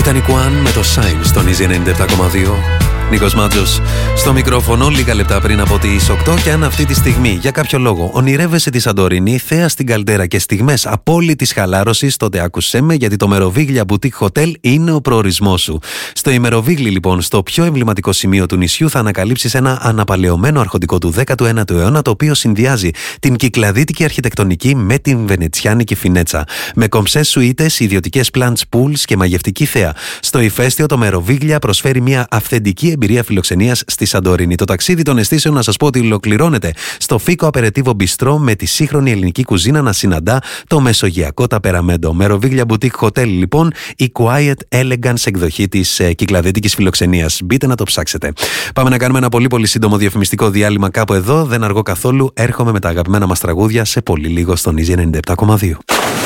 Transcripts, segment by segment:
Ήταν η Κουάν με το Sign στον Easy 97,2. Νίκος Μάτζος στο μικρόφωνο, λίγα λεπτά πριν από τις 8. Και αν αυτή τη στιγμή για κάποιο λόγο ονειρεύεσαι τη Σαντορίνη, θέα στην καλτέρα και στιγμές απόλυτης χαλάρωσης, τότε άκουσέ με, γιατί το Μεροβίγλια Boutique Hotel είναι ο προορισμός σου. Στο Ημεροβίγλι, λοιπόν, στο πιο εμβληματικό σημείο του νησιού, θα ανακαλύψεις ένα αναπαλαιωμένο αρχοντικό του 19ου αιώνα, το οποίο συνδυάζει την κυκλαδίτικη αρχιτεκτονική με την βενετσιάνικη φινέτσα. Με κομψές σουίτες, ιδιωτικές plunge pools και μαγευτική θέα. Στο ηφαίστειο, το Μεροβίγλια προσφέρει μια αυθεντική εμπειρία φιλοξενίας στη Σαντορίνη. Το ταξίδι των αισθήσεων, να σας πω ότι ολοκληρώνεται στο Φίκο Απερετίβο Μπιστρό, με τη σύγχρονη ελληνική κουζίνα να συναντά το μεσογειακό ταπεραμέντο. Μεροβίγλια Boutique Hotel, λοιπόν, η quiet elegance εκδοχή της κυκλαδίτικης φιλοξενίας. Μπείτε να το ψάξετε. Πάμε να κάνουμε ένα πολύ σύντομο διαφημιστικό διάλειμμα κάπου εδώ. Δεν αργώ καθόλου. Έρχομαι με τα αγαπημένα μας τραγούδια σε πολύ λίγο στον Easy 97,2.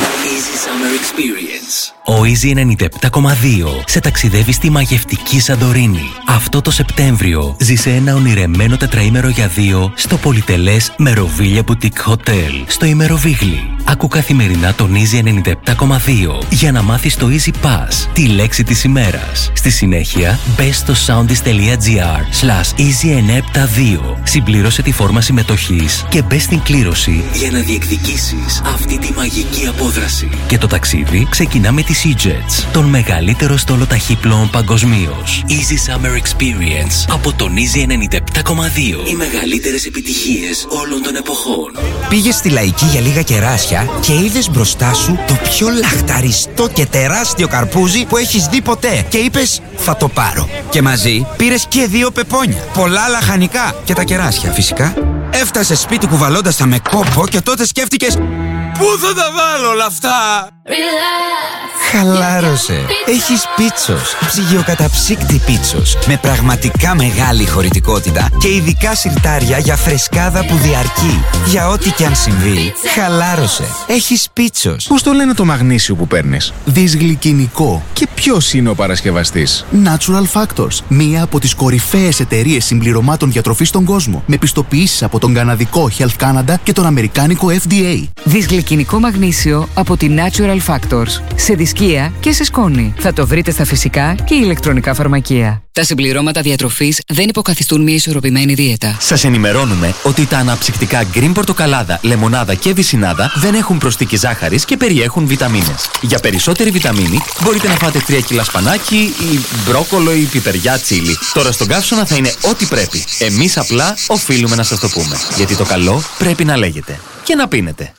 Ο Easy 97,2 σε ταξιδεύει στη μαγευτική Σαντορίνη. Αυτό το Σεπτέμβριο ζήσε ένα ονειρεμένο τετραήμερο για δύο στο πολυτελές Meroviglia Boutique Hotel στο Ημεροβίγλι. Άκου καθημερινά τον Easy 97,2 για να μάθεις το Easy Pass, τη λέξη της ημέρας. Στη συνέχεια, μπες στο soundis.gr/Easy972. Συμπλήρωσε τη φόρμα συμμετοχής και μπες στην κλήρωση για να διεκδικήσεις αυτή τη μαγική απόδραση. Και το ταξίδι ξεκινά με τη SeaJets, τον μεγαλύτερο στόλο ταχύπλοων παγκοσμίως. Easy Summer Experience από τον Easy 97,2. Οι μεγαλύτερες επιτυχίες όλων των εποχών. Πήγες στη Λαϊκή για λίγα κεράσια και είδες μπροστά σου το πιο λαχταριστό και τεράστιο καρπούζι που έχεις δει ποτέ και είπες θα το πάρω. Και μαζί πήρες και 2 πεπόνια, πολλά λαχανικά και τα κεράσια φυσικά. Έφτασες σπίτι κουβαλώντας τα με κόπο και τότε σκέφτηκες πού θα τα βάλω όλα αυτά. Χαλάρωσε. Έχεις Πίτσος, ψυγειοκαταψύκτη Πίτσος, με πραγματικά μεγάλη χωρητικότητα και ειδικά σιρτάρια για φρεσκάδα που διαρκεί. Για ό,τι και αν συμβεί, χαλάρωσε. Έχεις Πίτσος. Πώς το λένε το μαγνήσιο που παίρνεις? Δυσγλυκινικό. Και ποιος είναι ο παρασκευαστής? Natural Factors, μία από τις κορυφαίες εταιρείες συμπληρωμάτων διατροφής στον κόσμο, με πιστοποιήσεις από τον καναδικό Health Canada και τον αμερικάνικο FDA. Δυσγλυκινικό μαγνήσιο από τη Natural Factors. Σε δισκία και σε σκόνη. Θα το βρείτε στα φυσικά και ηλεκτρονικά φαρμακεία. Τα συμπληρώματα διατροφής δεν υποκαθιστούν μια ισορροπημένη δίαιτα. Σας ενημερώνουμε ότι τα αναψυκτικά Green Πορτοκαλάδα, Λεμονάδα και Βυσσινάδα δεν έχουν προσθήκη ζάχαρης και περιέχουν βιταμίνες. Για περισσότερη βιταμίνη μπορείτε να φάτε 3 κιλά σπανάκι ή μπρόκολο ή πιπεριά τσίλι. Τώρα στον καύσωνα θα είναι ό,τι πρέπει. Εμείς απλά οφείλουμε να σας το πούμε. Γιατί το καλό πρέπει να λέγεται και να πίνετε.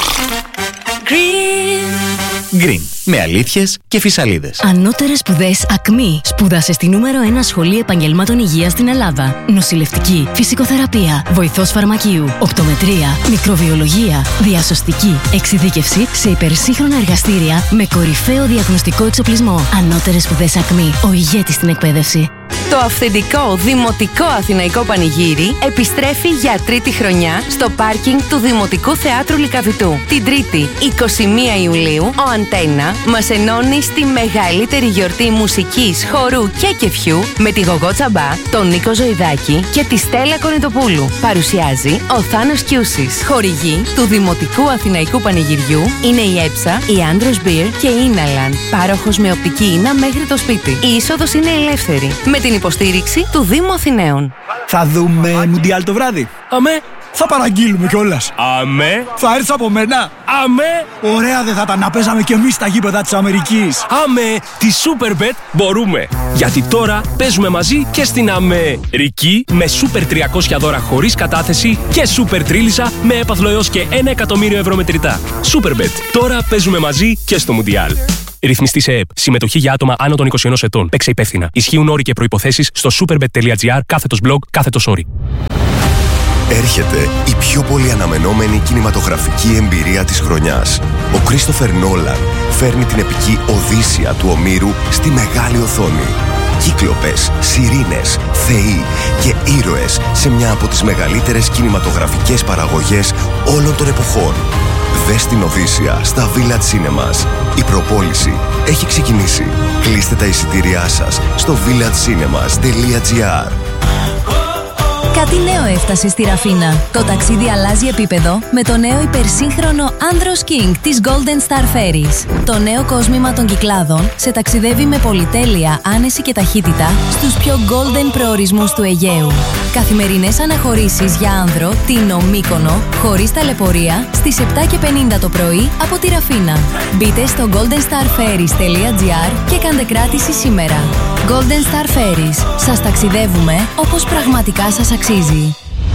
Green, με αλήθειες και φυσαλίδες. Ανώτερες σπουδές ΑΚΜΗ. Σπούδασε στη νούμερο 1 σχολή επαγγελμάτων υγείας στην Ελλάδα. Νοσηλευτική, φυσικοθεραπεία, βοηθός φαρμακείου, οπτομετρία, μικροβιολογία, διασωστική, εξειδίκευση σε υπερσύγχρονα εργαστήρια με κορυφαίο διαγνωστικό εξοπλισμό. Ανώτερες σπουδές ΑΚΜΗ. Ο ηγέτης στην εκπαίδευση. Το αυθεντικό Δημοτικό Αθηναϊκό Πανηγύρι επιστρέφει για 3η χρονιά στο πάρκινγκ του Δημοτικού Θεάτρου Λυκαβητού. Την 3η, 21 Ιουλίου, ο Αντένα μας ενώνει στη μεγαλύτερη γιορτή μουσικής, χορού και κεφιού με τη Γογό Τσαμπά, τον Νίκο Ζωηδάκη και τη Στέλλα Κονιτοπούλου. Παρουσιάζει ο Θάνος Κιούσης. Χορηγοί του Δημοτικού Αθηναϊκού Πανηγυριού είναι η Έψα, η Andros Beer και η Ίναλαν. Πάροχος με οπτική ίνα μέχρι το σπίτι. Η είσοδος είναι ελεύθερη. Με την υποστήριξη του Δήμου Αθηναίων. Θα δούμε Μουντιάλ το βράδυ. Αμέ. Θα παραγγείλουμε κιόλας. Αμέ. Θα έρθεις από μένα. Αμέ. Ωραία δεν θα ήταν να παίζαμε κι εμείς στα γήπεδα της Αμερικής. Αμέ. Τη Superbet μπορούμε. Γιατί τώρα παίζουμε μαζί και στην Αμερική με Super 300 δώρα χωρίς κατάθεση και Super Τρίλισσα με έπαθλο έως και 1 εκατομμύριο ευρώ μετρητά. Superbet. Τώρα παίζουμε μαζί και στο Μουντιάλ. Ρυθμιστή σε ΕΕΠ. Συμμετοχή για άτομα άνω των 21 ετών. Παίξε υπεύθυνα. Ισχύουν όροι και προϋποθέσεις στο superbet.gr/blog/. Έρχεται η πιο πολύ αναμενόμενη κινηματογραφική εμπειρία της χρονιάς. Ο Κρίστοφερ Νόλαν φέρνει την επική Οδύσσεια του Ομήρου στη μεγάλη οθόνη. Κύκλοπες, σιρήνες, θεοί και ήρωες σε μια από τις μεγαλύτερες κινηματογραφικές παραγωγές όλων των εποχών. Δες την Οδύσσεια στα Village Cinemas. Η προπόληση έχει ξεκινήσει. Κλείστε τα εισιτήριά σας στο villagecinemas.gr. Κάτι νέο έφτασε στη Ραφίνα. Το ταξίδι αλλάζει επίπεδο με το νέο υπερσύγχρονο Andros King της Golden Star Ferries. Το νέο κόσμημα των Κυκλάδων σε ταξιδεύει με πολυτέλεια, άνεση και ταχύτητα στους πιο golden προορισμούς του Αιγαίου. Καθημερινές αναχωρήσεις για άνδρο, Τίνο, Μύκονο, χωρίς ταλαιπωρία, στις 7:50 το πρωί από τη Ραφίνα. Μπείτε στο goldenstarferries.gr και κάντε κράτηση σήμερα. Golden Star Ferries. Σας ταξιδεύουμε όπως πραγματικά σας αξίζει.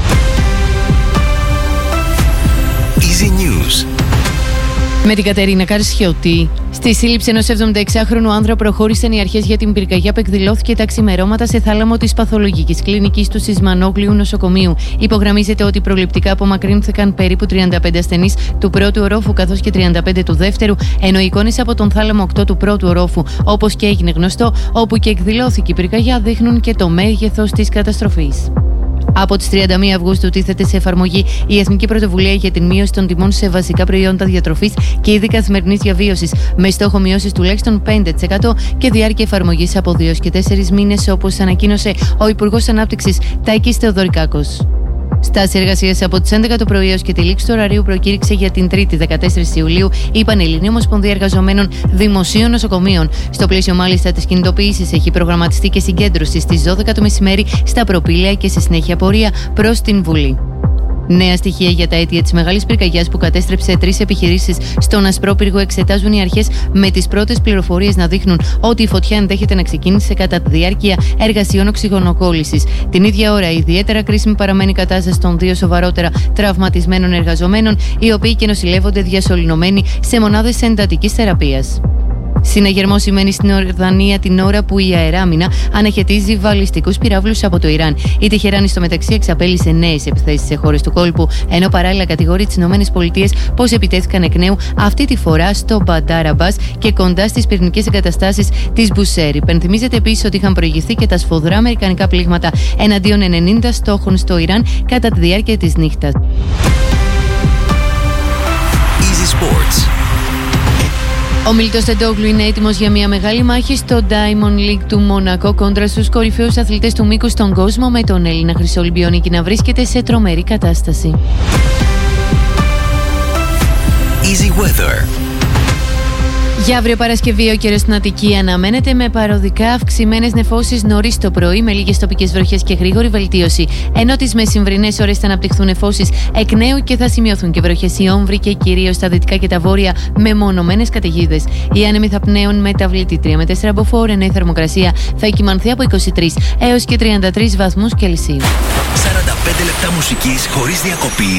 Easy News. Με την Κατερίνα Καρσιώτη. Στη σύλληψη ενός 76χρονου άνδρα προχώρησαν οι αρχές για την πυρκαγιά που εκδηλώθηκε τα ξημερώματα σε θάλαμο της παθολογικής κλινικής του Σισμανόγλιου νοσοκομείου. Υπογραμμίζεται ότι προληπτικά απομακρύνθηκαν περίπου 35 ασθενείς του πρώτου ορόφου καθώς και 35 του δεύτερου, ενώ οι εικόνες από τον θάλαμο 8 του πρώτου ορόφου, όπως και έγινε γνωστό, όπου και εκδηλώθηκε η πυρκαγιά, δείχνουν και το μέγεθος της καταστροφής. Από τις 31 Αυγούστου τίθεται σε εφαρμογή η Εθνική Πρωτοβουλία για την μείωση των τιμών σε βασικά προϊόντα διατροφής και είδη καθημερινής διαβίωσης, με στόχο μειώσεις τουλάχιστον 5% και διάρκεια εφαρμογής από 2 και 4 μήνες, όπως ανακοίνωσε ο Υπουργός Ανάπτυξης Τάκης Θεοδωρικάκος. Στάση εργασίας από τις 11 το πρωί έως και τη λήξη του ωραρίου προκήρυξε για την 3η 14 Ιουλίου η Πανελληνική Ομοσπονδία Εργαζομένων Δημοσίων Νοσοκομείων. Στο πλαίσιο μάλιστα της κινητοποίησης έχει προγραμματιστεί και συγκέντρωση στις 12 το μεσημέρι στα προπήλαια και σε συνέχεια πορεία προς την Βουλή. Νέα στοιχεία για τα αίτια της μεγάλης πυρκαγιάς που κατέστρεψε 3 επιχειρήσεις στον Ασπρόπυργο εξετάζουν οι αρχές, με τις πρώτες πληροφορίες να δείχνουν ότι η φωτιά ενδέχεται να ξεκίνησε κατά τη διάρκεια εργασιών οξυγονοκόλλησης. Την ίδια ώρα, ιδιαίτερα κρίσιμη παραμένει η κατάσταση των 2 σοβαρότερα τραυματισμένων εργαζομένων, οι οποίοι και νοσηλεύονται διασωληνωμένοι σε μονάδες εντατικής θεραπείας. Συναγερμό σημαίνει στην Ορδανία την ώρα που η αεράμινα αναχαιτίζει βαλιστικούς πυράβλους από το Ιράν. Η Τεχεράνη στο μεταξύ εξαπέλυσε νέες επιθέσεις σε χώρες του κόλπου, ενώ παράλληλα κατηγορεί τις ΗΠΑ πως επιτέθηκαν εκ νέου, αυτή τη φορά στο Μπαντάρ Αμπάς και κοντά στις πυρηνικές εγκαταστάσεις της Μπουσέρ. Υπενθυμίζεται επίσης ότι είχαν προηγηθεί και τα σφοδρά αμερικανικά πλήγματα εναντίον 90 στόχων στο Ιράν κατά τη διάρκεια της νύχτας. Easy Sports. Ο Μίλτος Τεντόγλου είναι έτοιμος για μια μεγάλη μάχη στο Diamond League του Μονακό κόντρα στους κορυφαίους αθλητές του μήκους στον κόσμο, με τον Έλληνα Χρυσοολυμπιονίκη να βρίσκεται σε τρομερή κατάσταση. Easy Weather. Για αύριο Παρασκευή ο καιρός στην Αττική αναμένεται με παροδικά αυξημένες νεφώσεις νωρίς το πρωί, με λίγες τοπικές βροχές και γρήγορη βελτίωση. Ενώ τις μεσημβρινές ώρες θα αναπτυχθούν νεφώσεις εκ νέου και θα σημειωθούν και βροχές η Όμβρη και κυρίως στα δυτικά και τα βόρεια με μονομένες καταιγίδες. Οι άνεμοι θα πνέουν μεταβλητή 3 με 4 μποφόρ, ενώ η θερμοκρασία θα εκκυμανθεί από 23 έως και 33 βαθμούς Κελσίου. 45 λεπτά μουσικής χωρίς διακοπή.